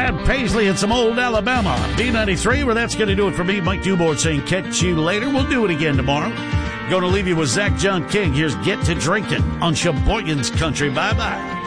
Chad Paisley and some old Alabama. B93, where that's going to do it for me. Mike Dubord saying catch you later. We'll do it again tomorrow. Going to leave you with Zach John King. Here's Get to Drinking on Sheboygan's Country. Bye-bye.